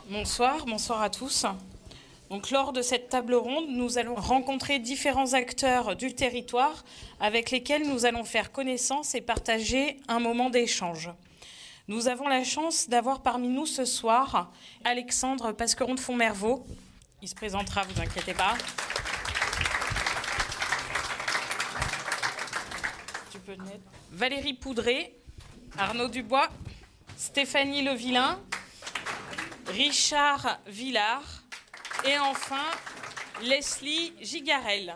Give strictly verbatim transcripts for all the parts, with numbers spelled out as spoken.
Bonsoir, bonsoir à tous. Donc, lors de cette table ronde, nous allons rencontrer différents acteurs du territoire avec lesquels nous allons faire connaissance et partager un moment d'échange. Nous avons la chance d'avoir parmi nous ce soir Alexandre Pasqueron de Fontmervaux. Il se présentera, vous inquiétez pas. Tu peux le mettre. Valérie Poudré, Arnaud Dubois, Stéphanie Levillain, Richard Villard et enfin Leslie Gigarel.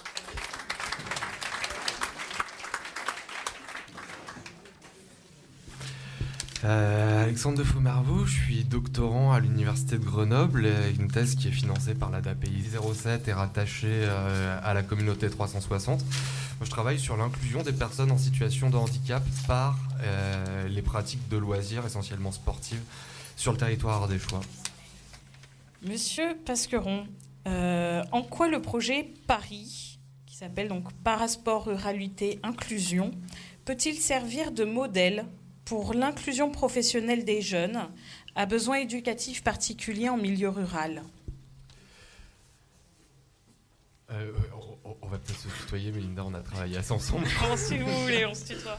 Euh, Alexandre de Fontmervaux, je suis doctorant à l'université de Grenoble, et une thèse qui est financée par l'A D A P I zéro sept et rattachée euh, à la communauté trois cent soixante. Moi, je travaille sur l'inclusion des personnes en situation de handicap par euh, les pratiques de loisirs, essentiellement sportives, sur le territoire ardéchois. Monsieur Pasqueron, euh, en quoi le projet Paris, qui s'appelle donc Parasport Ruralité Inclusion, peut-il servir de modèle pour l'inclusion professionnelle des jeunes à besoins éducatifs particuliers en milieu rural? euh, on, on va peut-être se tutoyer, mais Linda, on a travaillé assez ensemble. Oh, si vous voulez, on se tutoie.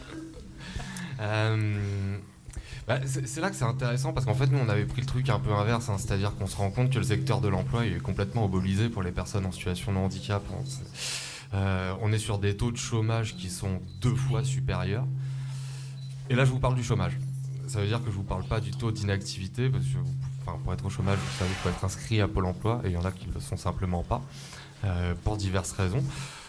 euh, bah, c'est, c'est là que c'est intéressant, parce qu'en fait, nous, on avait pris le truc un peu inverse, hein, c'est-à-dire qu'on se rend compte que le secteur de l'emploi est complètement obolisé pour les personnes en situation de handicap. On, euh, on est sur des taux de chômage qui sont deux fois supérieurs. Et là, je vous parle du chômage. Ça veut dire que je vous parle pas du taux d'inactivité, parce que, enfin, pour être au chômage, vous savez, il faut être inscrit à Pôle emploi, et il y en a qui ne le sont simplement pas, euh, pour diverses raisons.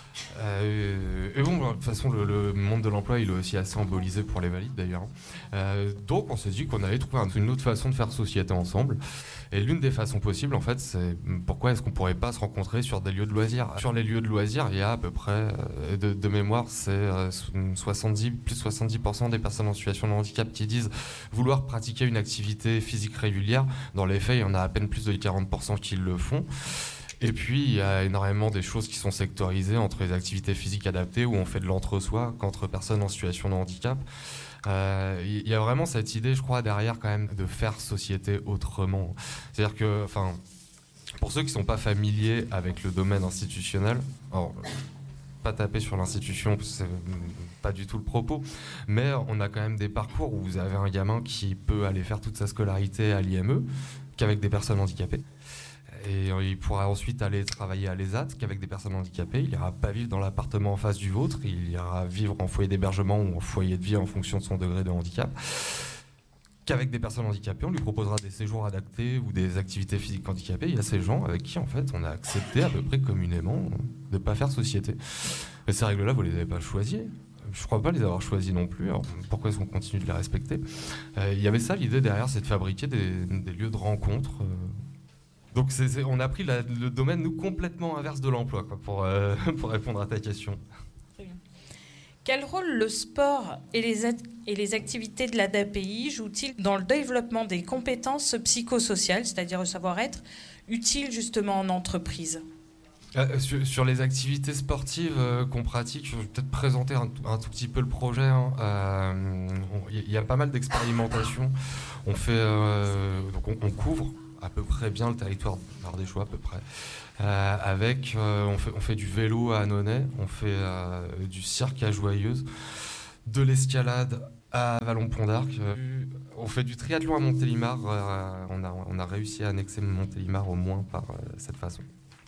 Euh, et bon, de toute façon, le, le monde de l'emploi, il est aussi assez embolisé pour les valides, d'ailleurs. Euh, donc, on s'est dit qu'on allait trouver une autre façon de faire société ensemble. Et l'une des façons possibles, en fait, c'est pourquoi est-ce qu'on pourrait pas se rencontrer sur des lieux de loisirs. Sur les lieux de loisirs, il y a à peu près, de, de mémoire, c'est soixante-dix, plus de soixante-dix pour cent des personnes en situation de handicap qui disent vouloir pratiquer une activité physique régulière. Dans les faits, il y en a à peine plus de quarante pour cent qui le font. Et puis, il y a énormément des choses qui sont sectorisées entre les activités physiques adaptées, où on fait de l'entre-soi, qu'entre personnes en situation de handicap. Euh, il y a vraiment cette idée, je crois, derrière quand même, de faire société autrement. C'est-à-dire que, enfin, pour ceux qui sont pas familiers avec le domaine institutionnel, alors, pas taper sur l'institution, c'est pas du tout le propos, mais on a quand même des parcours où vous avez un gamin qui peut aller faire toute sa scolarité à l'I M E, qu'avec des personnes handicapées. Et il pourra ensuite aller travailler à l'E S A T qu'avec des personnes handicapées. Il ira pas vivre dans l'appartement en face du vôtre, il ira vivre en foyer d'hébergement ou en foyer de vie en fonction de son degré de handicap. Qu'avec des personnes handicapées, on lui proposera des séjours adaptés ou des activités physiques handicapées. Il y a ces gens avec qui, en fait, on a accepté à peu près communément de pas faire société. Et ces règles-là, vous les avez pas choisies. Je crois pas les avoir choisies non plus. Alors pourquoi est-ce qu'on continue de les respecter ? euh, Il y avait ça, l'idée derrière, c'est de fabriquer des, des lieux de rencontre. Euh, Donc c'est, c'est, on a pris la, le domaine, nous, complètement inverse de l'emploi, quoi, pour, euh, pour répondre à ta question. Très bien. Quel rôle le sport et les, ad- et les activités de l'A D A P I jouent-ils dans le développement des compétences psychosociales, c'est-à-dire le savoir-être, utiles justement en entreprise ? Euh, sur, sur les activités sportives euh, qu'on pratique, je vais peut-être présenter un, un tout petit peu le projet. Il hein. euh, y, y a pas mal d'expérimentations. On fait, euh, donc on, on couvre à peu près bien le territoire ardéchois à peu près. Euh, avec, euh, on, fait, on fait du vélo à Annonay, on fait euh, du cirque à Joyeuse, de l'escalade à Vallon-Pont d'Arc. Euh, on fait du triathlon à Montélimar. Euh, on, a, on a réussi à annexer Montélimar au moins par euh, cette façon.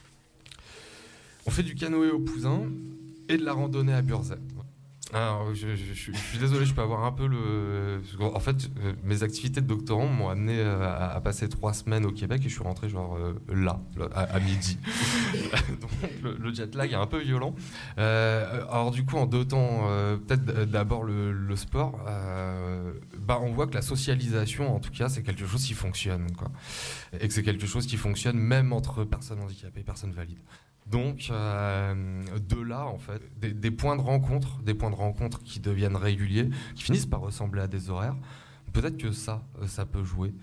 On fait du canoë au Pouzin et de la randonnée à Burzet. Alors, je, je, je, je suis désolé, je peux avoir un peu le... En fait, euh, mes activités de doctorant m'ont amené euh, à, à passer trois semaines au Québec et je suis rentré genre euh, là, à, à midi. Donc le, le jet lag est un peu violent. Euh, alors du coup, en deux temps, euh, peut-être d'abord le, le sport. Euh, bah, on voit que la socialisation, en tout cas, c'est quelque chose qui fonctionne, quoi. Et que c'est quelque chose qui fonctionne même entre personnes handicapées et personnes valides. Donc, euh, de là, en fait, des, des points de rencontre, des points de rencontre qui deviennent réguliers, qui finissent par ressembler à des horaires. Peut-être que ça, ça peut jouer.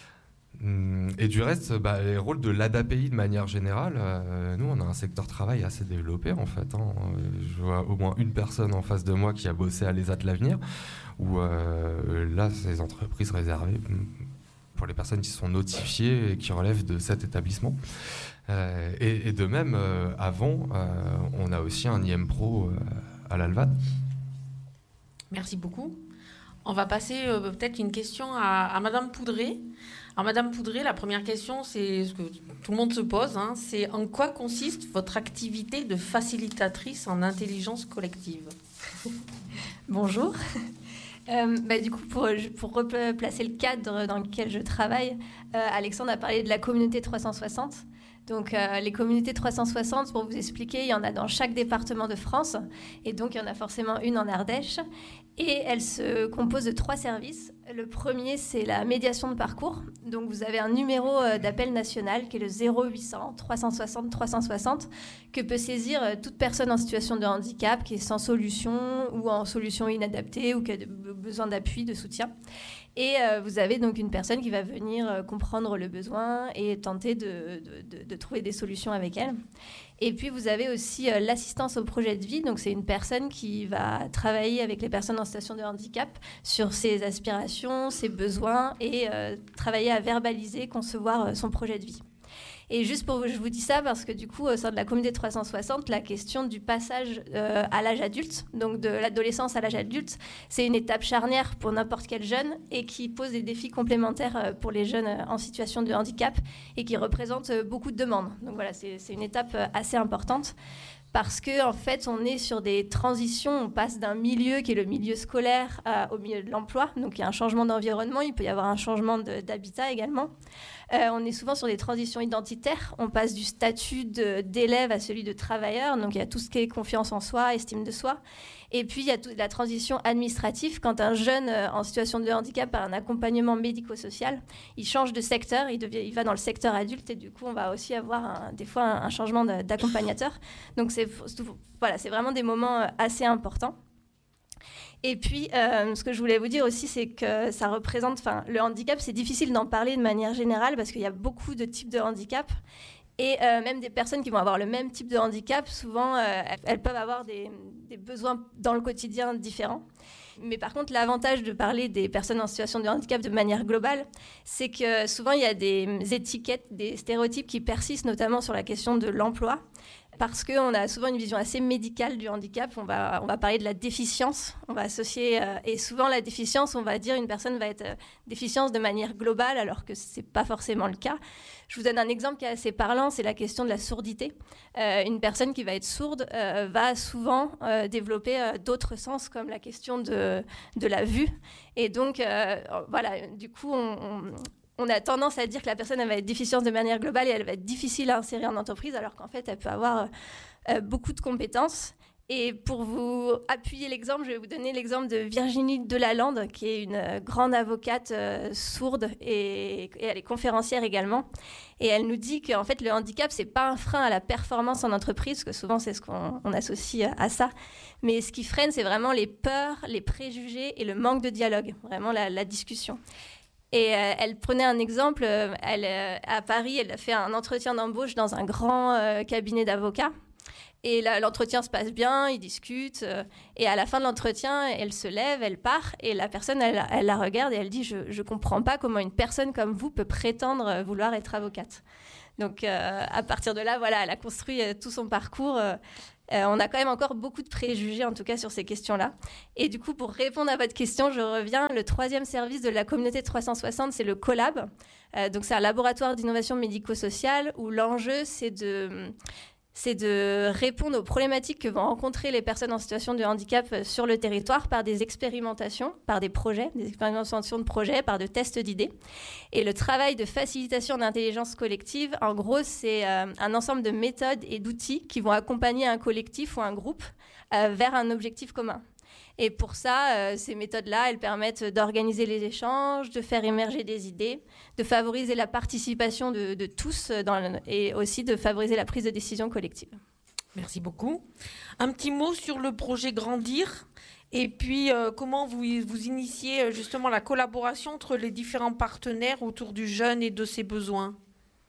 Et du reste, bah, les rôles de l'A D A P I de manière générale, euh, nous, on a un secteur travail assez développé, en fait. Hein. Je vois au moins une personne en face de moi qui a bossé à l'E S A T L'Avenir, où euh, là, c'est des entreprises réservées pour les personnes qui sont notifiées et qui relèvent de cet établissement. Euh, et, et de même, euh, avant, euh, on a aussi un I M Pro euh, à l'Alvad. Merci beaucoup. On va passer euh, peut-être une question à, à Madame Poudré. Alors, Madame Poudré, la première question, c'est ce que tout le monde se pose, hein, c'est en quoi consiste votre activité de facilitatrice en intelligence collective ? Bonjour. Euh, bah, du coup, pour, pour replacer le cadre dans lequel je travaille, euh, Alexandre a parlé de la communauté trois cent soixante. Donc, euh, les communautés trois cent soixante, pour vous expliquer, il y en a dans chaque département de France. Et donc, il y en a forcément une en Ardèche. Et elle se compose de trois services. Le premier, c'est la médiation de parcours. Donc, vous avez un numéro d'appel national qui est le zéro huit cents trois cent soixante trois cent soixante que peut saisir toute personne en situation de handicap qui est sans solution ou en solution inadaptée ou qui a besoin d'appui, de soutien. Et euh, vous avez donc une personne qui va venir euh, comprendre le besoin et tenter de, de, de, de trouver des solutions avec elle. Et puis, vous avez aussi euh, l'assistance au projet de vie. Donc, c'est une personne qui va travailler avec les personnes en situation de handicap sur ses aspirations, ses besoins et euh, travailler à verbaliser, concevoir euh, son projet de vie. Et juste pour vous, je vous dis ça parce que du coup, au sein de la communauté trois cent soixante, la question du passage euh, à l'âge adulte, donc de l'adolescence à l'âge adulte, c'est une étape charnière pour n'importe quel jeune et qui pose des défis complémentaires pour les jeunes en situation de handicap et qui représente beaucoup de demandes. Donc voilà, c'est, c'est une étape assez importante. Parce qu'en en fait, on est sur des transitions, on passe d'un milieu qui est le milieu scolaire à, au milieu de l'emploi. Donc, il y a un changement d'environnement, il peut y avoir un changement de, d'habitat également. Euh, on est souvent sur des transitions identitaires. On passe du statut de, d'élève à celui de travailleur. Donc, il y a tout ce qui est confiance en soi, estime de soi. Et puis, il y a toute la transition administrative. Quand un jeune euh, en situation de handicap a un accompagnement médico-social, il change de secteur, il, devient, il va dans le secteur adulte et du coup, on va aussi avoir un, des fois un, un changement de, d'accompagnateur. Donc, c'est, voilà, c'est vraiment des moments assez importants. Et puis, euh, ce que je voulais vous dire aussi, c'est que ça représente... Enfin, le handicap, c'est difficile d'en parler de manière générale parce qu'il y a beaucoup de types de handicap. Et euh, même des personnes qui vont avoir le même type de handicap, souvent, euh, elles peuvent avoir des, des besoins dans le quotidien différents. Mais par contre, l'avantage de parler des personnes en situation de handicap de manière globale, c'est que souvent, il y a des étiquettes, des stéréotypes qui persistent, notamment sur la question de l'emploi. Parce qu'on a souvent une vision assez médicale du handicap. On va, on va parler de la déficience. On va associer, euh, et souvent, la déficience, on va dire une personne va être euh, déficience de manière globale, alors que ce n'est pas forcément le cas. Je vous donne un exemple qui est assez parlant, c'est la question de la surdité. Euh, une personne qui va être sourde euh, va souvent euh, développer euh, d'autres sens, comme la question de, de la vue. Et donc, euh, voilà, du coup, on... on On a tendance à dire que la personne elle va être déficiente de manière globale et elle va être difficile à insérer en entreprise, alors qu'en fait, elle peut avoir euh, beaucoup de compétences. Et pour vous appuyer l'exemple, je vais vous donner l'exemple de Virginie Delalande, qui est une euh, grande avocate euh, sourde et, et elle est conférencière également. Et elle nous dit qu'en fait, le handicap, c'est pas un frein à la performance en entreprise, parce que souvent, c'est ce qu'on on associe à ça. Mais ce qui freine, c'est vraiment les peurs, les préjugés et le manque de dialogue, vraiment la, la discussion. Et euh, elle prenait un exemple, euh, elle, euh, à Paris, elle a fait un entretien d'embauche dans un grand euh, cabinet d'avocats. Et là, l'entretien se passe bien, ils discutent. Euh, et à la fin de l'entretien, elle se lève, elle part. Et la personne, elle, elle la regarde et elle dit « Je ne comprends pas comment une personne comme vous peut prétendre vouloir être avocate. » Donc, euh, à partir de là, voilà, elle a construit euh, tout son parcours. Euh, Euh, on a quand même encore beaucoup de préjugés, en tout cas, sur ces questions-là. Et du coup, pour répondre à votre question, je reviens. Le troisième service de la communauté trois cent soixante, c'est le Collab. Euh, donc, c'est un laboratoire d'innovation médico-sociale où l'enjeu, c'est de... c'est de répondre aux problématiques que vont rencontrer les personnes en situation de handicap sur le territoire par des expérimentations, par des projets, des expérimentations de projets, par de tests d'idées. Et le travail de facilitation d'intelligence collective, en gros, c'est euh, un ensemble de méthodes et d'outils qui vont accompagner un collectif ou un groupe euh, vers un objectif commun. Et pour ça, euh, ces méthodes-là, elles permettent d'organiser les échanges, de faire émerger des idées, de favoriser la participation de, de tous dans le, et aussi de favoriser la prise de décision collective. Merci beaucoup. Un petit mot sur le projet Grandir et puis euh, comment vous, vous initiez justement la collaboration entre les différents partenaires autour du jeune et de ses besoins.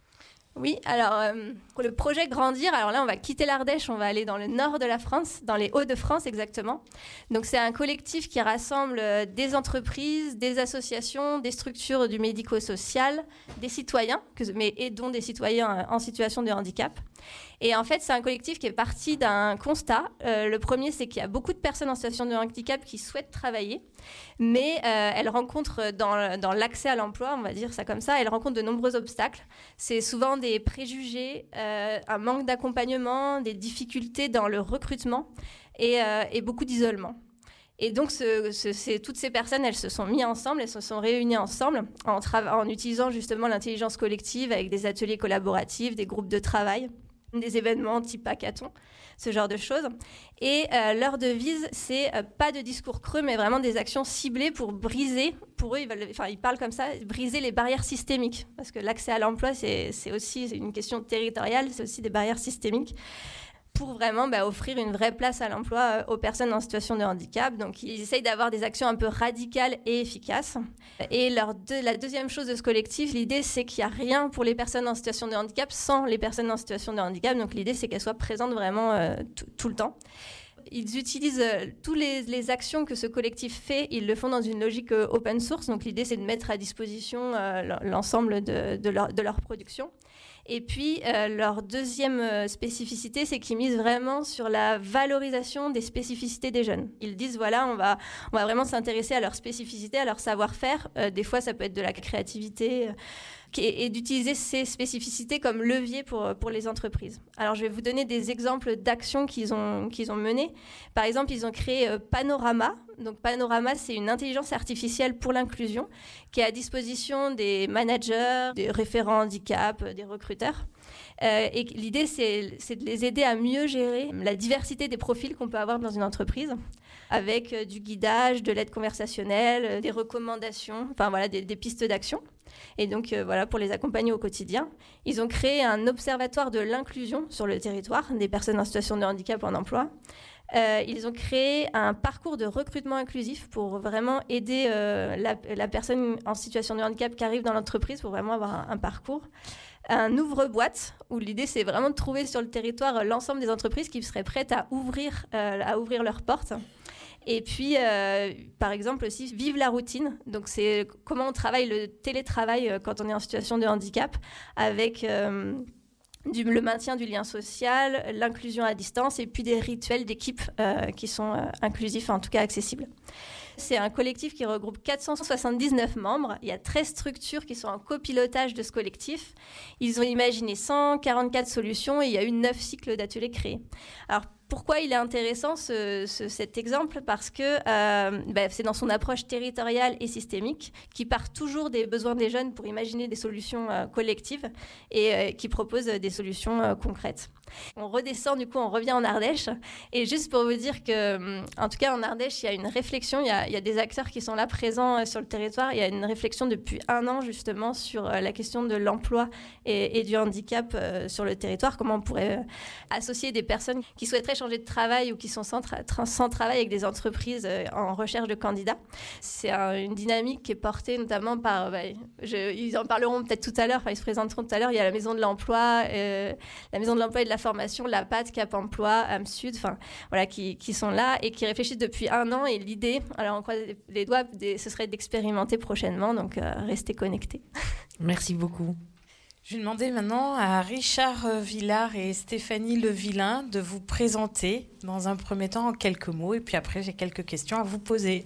Oui, alors euh, pour le projet Grandir, alors là on va quitter l'Ardèche, on va aller dans le nord de la France, dans les Hauts-de-France exactement. Donc c'est un collectif qui rassemble euh, des entreprises, des associations, des structures du médico-social, des citoyens, que, mais et dont des citoyens euh, en situation de handicap. Et en fait, c'est un collectif qui est parti d'un constat. Euh, le premier, c'est qu'il y a beaucoup de personnes en situation de handicap qui souhaitent travailler, mais euh, elles rencontrent dans, dans l'accès à l'emploi, on va dire ça comme ça, elles rencontrent de nombreux obstacles. C'est souvent des préjugés, euh, un manque d'accompagnement, des difficultés dans le recrutement et, euh, et beaucoup d'isolement. Et donc, ce, ce, c'est, toutes ces personnes, elles se sont mises ensemble, elles se sont réunies ensemble en, trava- en utilisant justement l'intelligence collective avec des ateliers collaboratifs, des groupes de travail, des événements type hackathon, ce genre de choses. Et euh, leur devise, c'est euh, pas de discours creux, mais vraiment des actions ciblées pour briser, pour eux, ils, veulent, enfin, ils parlent comme ça, briser les barrières systémiques. Parce que l'accès à l'emploi, c'est, c'est aussi c'est une question territoriale, c'est aussi des barrières systémiques, pour vraiment bah, offrir une vraie place à l'emploi euh, aux personnes en situation de handicap. Donc, ils essayent d'avoir des actions un peu radicales et efficaces. Et leur deux, la deuxième chose de ce collectif, l'idée, c'est qu'il n'y a rien pour les personnes en situation de handicap sans les personnes en situation de handicap. Donc, l'idée, c'est qu'elles soient présentes vraiment euh, t- tout le temps. Ils utilisent euh, toutes les, les actions que ce collectif fait, ils le font dans une logique euh, open source. Donc, l'idée, c'est de mettre à disposition euh, l'ensemble de, de, leur, de leur production. Et puis, euh, leur deuxième euh, spécificité, c'est qu'ils misent vraiment sur la valorisation des spécificités des jeunes. Ils disent, voilà, on va, on va vraiment s'intéresser à leur spécificité, à leur savoir-faire. Euh, des fois, ça peut être de la créativité, euh, et, et d'utiliser ces spécificités comme levier pour, pour les entreprises. Alors, je vais vous donner des exemples d'actions qu'ils ont, qu'ils ont menées. Par exemple, ils ont créé euh, Panorama. Donc, Panorama, c'est une intelligence artificielle pour l'inclusion qui est à disposition des managers, des référents handicap, des recruteurs. Euh, et l'idée, c'est, c'est de les aider à mieux gérer la diversité des profils qu'on peut avoir dans une entreprise, avec euh, du guidage, de l'aide conversationnelle, euh, des recommandations, enfin voilà, des, des pistes d'action. Et donc, euh, voilà, pour les accompagner au quotidien. Ils ont créé un observatoire de l'inclusion sur le territoire des personnes en situation de handicap en emploi. Euh, ils ont créé un parcours de recrutement inclusif pour vraiment aider euh, la, la personne en situation de handicap qui arrive dans l'entreprise pour vraiment avoir un, un parcours. Un ouvre-boîte, où l'idée, c'est vraiment de trouver sur le territoire l'ensemble des entreprises qui seraient prêtes à ouvrir, euh, à ouvrir leurs portes. Et puis, euh, par exemple aussi, Vive la routine. Donc, c'est comment on travaille le télétravail quand on est en situation de handicap avec... Euh, Du, le maintien du lien social, l'inclusion à distance et puis des rituels d'équipe euh, qui sont euh, inclusifs, en tout cas accessibles. C'est un collectif qui regroupe quatre cent soixante-dix-neuf membres. Il y a treize structures qui sont en copilotage de ce collectif. Ils ont imaginé cent quarante-quatre solutions et il y a eu neuf cycles d'ateliers créés. Alors, pourquoi il est intéressant ce, ce, cet exemple ? Parce que euh, bah, c'est dans son approche territoriale et systémique qui part toujours des besoins des jeunes pour imaginer des solutions euh, collectives et euh, qui propose des solutions euh, concrètes. On redescend, du coup, on revient en Ardèche. Et juste pour vous dire que, en tout cas, en Ardèche, il y a une réflexion, il y a, il y a des acteurs qui sont là présents euh, sur le territoire. Il y a une réflexion depuis un an, justement, sur euh, la question de l'emploi et, et du handicap euh, sur le territoire. Comment on pourrait euh, associer des personnes qui souhaiteraient changer de travail ou qui sont sans, tra- sans travail avec des entreprises euh, en recherche de candidats. C'est un, une dynamique qui est portée notamment par... Bah, je, ils en parleront peut-être tout à l'heure, enfin, ils se présenteront tout à l'heure. Il y a la Maison de l'Emploi, euh, la Maison de l'Emploi et de la formation, la P A T, Cap Emploi, AmSud, enfin voilà, qui, qui sont là et qui réfléchissent depuis un an. Et l'idée, alors on croise les doigts, des, ce serait d'expérimenter prochainement, donc euh, restez connectés. Merci beaucoup. Je vais demander maintenant à Richard Villard et Stéphanie Levillain de vous présenter dans un premier temps en quelques mots et puis après j'ai quelques questions à vous poser.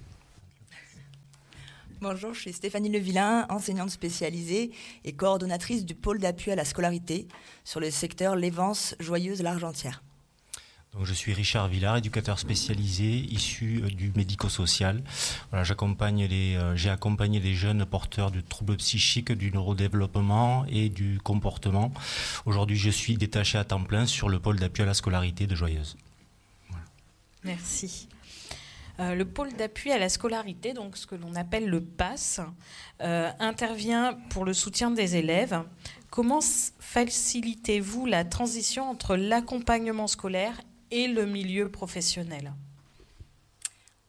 Bonjour, je suis Stéphanie Levillain, enseignante spécialisée et coordonnatrice du pôle d'appui à la scolarité sur le secteur Lévance, Joyeuse, L'Argentière. Donc, je suis Richard Villard, éducateur spécialisé issu euh, du médico-social. Voilà, j'accompagne les, euh, j'ai accompagné des jeunes porteurs de troubles psychiques, du neurodéveloppement et du comportement. Aujourd'hui, je suis détaché à temps plein sur le pôle d'appui à la scolarité de Joyeuse. Voilà. Merci. Euh, le pôle d'appui à la scolarité, donc ce que l'on appelle le P A S, euh, intervient pour le soutien des élèves. Comment facilitez-vous la transition entre l'accompagnement scolaire et le milieu professionnel ?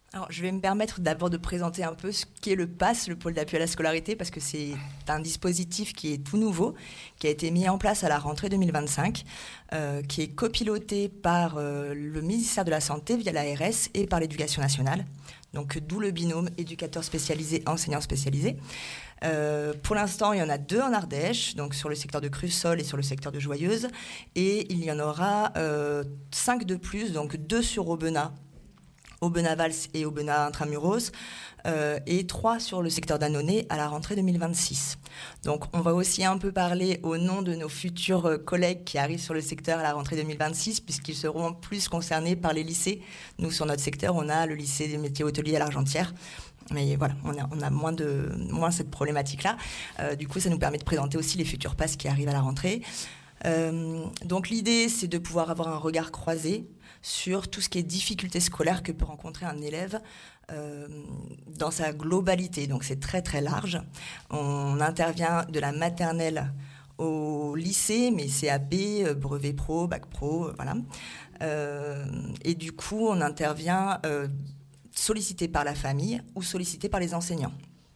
Alors, je vais me permettre d'abord de présenter un peu ce qu'est le PASS, le pôle d'appui à la scolarité, parce que c'est un dispositif qui est tout nouveau, qui a été mis en place à la rentrée deux mille vingt-cinq, euh, qui est copiloté par euh, le ministère de la Santé via l'A R S et par l'Éducation nationale. Donc, d'où le binôme éducateur spécialisé, enseignant spécialisé. Euh, pour l'instant, il y en a deux en Ardèche, donc sur le secteur de Crussol et sur le secteur de Joyeuse. Et il y en aura euh, cinq de plus, donc deux sur Aubenas, Aubenas-Vals et Aubenas Intramuros, euh, et trois sur le secteur d'Annonay à la rentrée deux mille vingt-six. Donc on va aussi un peu parler au nom de nos futurs collègues qui arrivent sur le secteur à la rentrée deux mille vingt-six, puisqu'ils seront plus concernés par les lycées. Nous, sur notre secteur, on a le lycée des métiers hôteliers à l'Argentière. Mais voilà, on a, on a moins, de, moins cette problématique-là. Euh, du coup, ça nous permet de présenter aussi les futurs PASS qui arrivent à la rentrée. Euh, donc l'idée, c'est de pouvoir avoir un regard croisé sur tout ce qui est difficultés scolaires que peut rencontrer un élève euh, dans sa globalité. Donc c'est très très large. On intervient de la maternelle au lycée, mais C A P, brevet pro, bac pro, voilà. Euh, et du coup, on intervient euh, sollicité par la famille ou sollicité par les enseignants.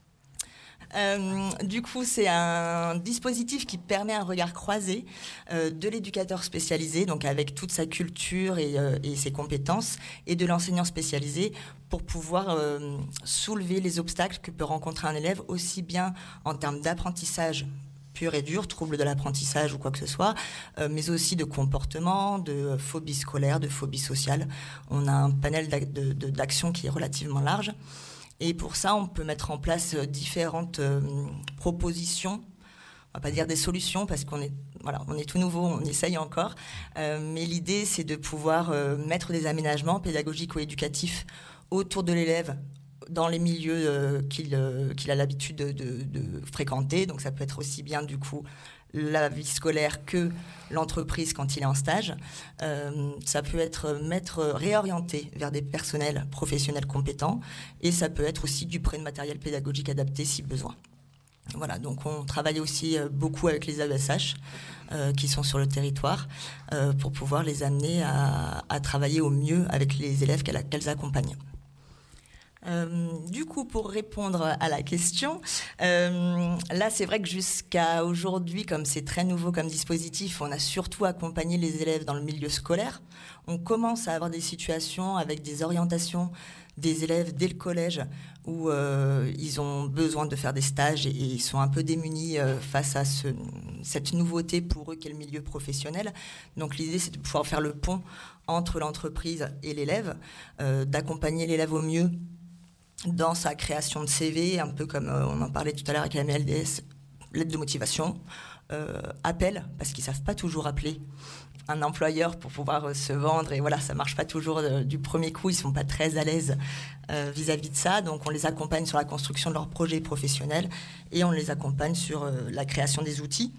Euh, du coup, c'est un dispositif qui permet un regard croisé euh, de l'éducateur spécialisé, donc avec toute sa culture et, euh, et ses compétences, et de l'enseignant spécialisé pour pouvoir euh, soulever les obstacles que peut rencontrer un élève, aussi bien en termes d'apprentissage pur et dur, troubles de l'apprentissage ou quoi que ce soit, euh, mais aussi de comportement, de phobie scolaire, de phobie sociale. On a un panel d'actions qui est relativement large. Et pour ça, on peut mettre en place différentes euh, propositions. On va pas dire des solutions parce qu'on est, voilà, on est tout nouveau, on essaye encore. Euh, mais l'idée, c'est de pouvoir euh, mettre des aménagements pédagogiques ou éducatifs autour de l'élève dans les milieux euh, qu'il, euh, qu'il a l'habitude de, de, de fréquenter. Donc ça peut être aussi bien du coup la vie scolaire que l'entreprise quand il est en stage. Euh, ça peut être mettre, réorienter vers des personnels professionnels compétents, et ça peut être aussi du prêt de matériel pédagogique adapté si besoin. Voilà, donc on travaille aussi beaucoup avec les A E S H euh, qui sont sur le territoire euh, pour pouvoir les amener à, à travailler au mieux avec les élèves qu'elles, qu'elles accompagnent. Euh, du coup, pour répondre à la question, euh, là, c'est vrai que jusqu'à aujourd'hui, comme c'est très nouveau comme dispositif, on a surtout accompagné les élèves dans le milieu scolaire. On commence à avoir des situations avec des orientations des élèves dès le collège où euh, ils ont besoin de faire des stages et, et ils sont un peu démunis euh, face à ce, cette nouveauté pour eux qu'est le milieu professionnel. Donc l'idée, c'est de pouvoir faire le pont entre l'entreprise et l'élève, euh, d'accompagner l'élève au mieux dans sa création de C V, un peu comme euh, on en parlait tout à l'heure avec la M L D S, lettre de motivation, euh, appel, parce qu'ils ne savent pas toujours appeler un employeur pour pouvoir euh, se vendre, et voilà, ça ne marche pas toujours euh, du premier coup, ils ne sont pas très à l'aise euh, vis-à-vis de ça, donc on les accompagne sur la construction de leur projet professionnel et on les accompagne sur euh, la création des outils.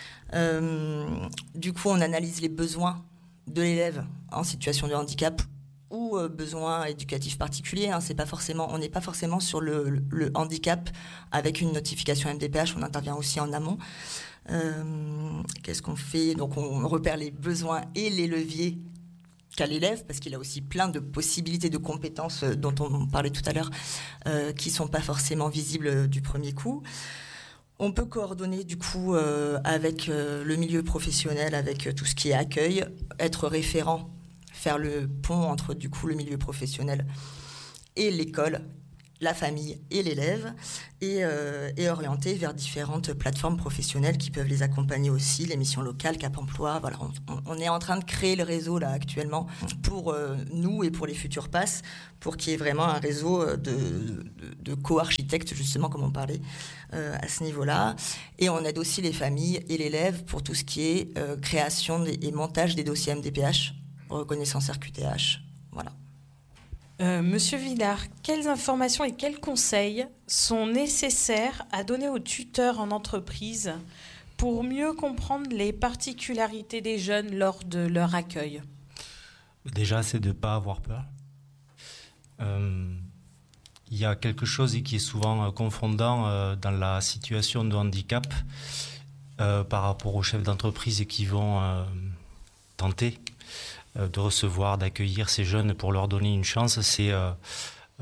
Euh, du coup, on analyse les besoins de l'élève en situation de handicap ou euh, besoins éducatifs particuliers. Hein, c'est pas forcément, on n'est pas forcément sur le, le, le handicap avec une notification M D P H, on intervient aussi en amont. Euh, qu'est-ce qu'on fait ? Donc on repère les besoins et les leviers qu'a l'élève, parce qu'il a aussi plein de possibilités, de compétences dont on parlait tout à l'heure, euh, qui ne sont pas forcément visibles du premier coup. On peut coordonner du coup euh, avec euh, le milieu professionnel, avec euh, tout ce qui est accueil, être référent, faire le pont entre du coup le milieu professionnel et l'école, la famille et l'élève, et, euh, et orienter vers différentes plateformes professionnelles qui peuvent les accompagner aussi, les missions locales, Cap Emploi. Voilà, on, on est en train de créer le réseau là actuellement pour euh, nous et pour les futurs PASS, pour qu'il y ait vraiment un réseau de, de, de co-architectes, justement, comme on parlait euh, à ce niveau-là. Et on aide aussi les familles et l'élève pour tout ce qui est euh, création des, et montage des dossiers M D P H, reconnaissance R Q T H, voilà. Euh, Monsieur Villard, quelles informations et quels conseils sont nécessaires à donner aux tuteurs en entreprise pour mieux comprendre les particularités des jeunes lors de leur accueil ? Déjà, c'est de ne pas avoir peur. Euh, il y a quelque chose qui est souvent euh, confondant euh, dans la situation de handicap euh, par rapport aux chefs d'entreprise qui vont euh, tenter de recevoir, d'accueillir ces jeunes pour leur donner une chance, c'est euh,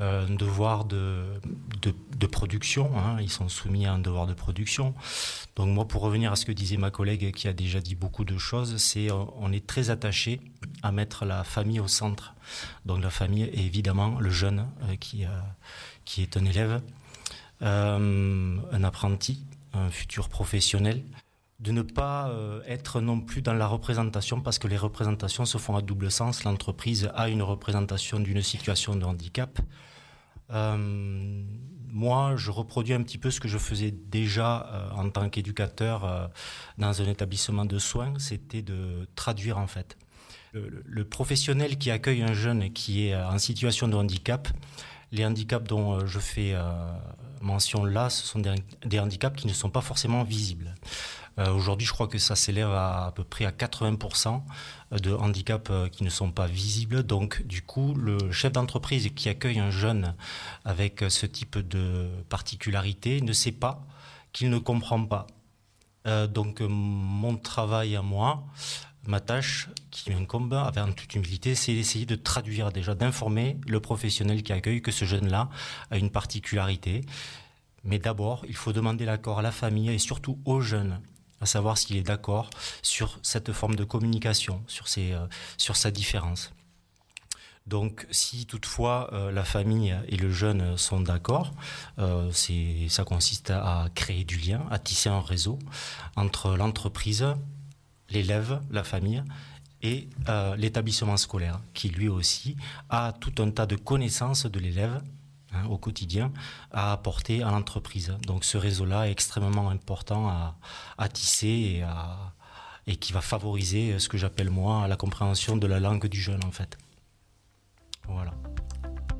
euh, un devoir de, de, de production, hein, ils sont soumis à un devoir de production. Donc moi, pour revenir à ce que disait ma collègue qui a déjà dit beaucoup de choses, c'est on est très attaché à mettre la famille au centre. Donc la famille est évidemment le jeune euh, qui, euh, qui est un élève, euh, un apprenti, un futur professionnel. De ne pas euh, être non plus dans la représentation, parce que les représentations se font à double sens. L'entreprise a une représentation d'une situation de handicap. Euh, moi, je reproduis un petit peu ce que je faisais déjà euh, en tant qu'éducateur euh, dans un établissement de soins, c'était de traduire en fait. Le, le professionnel qui accueille un jeune qui est en situation de handicap, les handicaps dont euh, je fais euh, mention là, ce sont des, des handicaps qui ne sont pas forcément visibles. Euh, aujourd'hui, je crois que ça s'élève à, à peu près à quatre-vingts pour cent de handicaps euh, qui ne sont pas visibles. Donc, du coup, le chef d'entreprise qui accueille un jeune avec ce type de particularité ne sait pas qu'il ne comprend pas. Euh, donc, mon travail à moi, ma tâche qui m'incombe, avec toute humilité, c'est d'essayer de traduire déjà, d'informer le professionnel qui accueille que ce jeune-là a une particularité. Mais d'abord, il faut demander l'accord à la famille et surtout aux jeunes, à savoir s'il est d'accord sur cette forme de communication, sur, ses, euh, sur sa différence. Donc, si toutefois euh, la famille et le jeune sont d'accord, euh, c'est, ça consiste à créer du lien, à tisser un réseau entre l'entreprise, l'élève, la famille et euh, l'établissement scolaire, qui lui aussi a tout un tas de connaissances de l'élève, Hein, au quotidien, à apporter à l'entreprise. Donc ce réseau-là est extrêmement important à, à tisser et, à, et qui va favoriser ce que j'appelle moi la compréhension de la langue du jeune en fait. Voilà.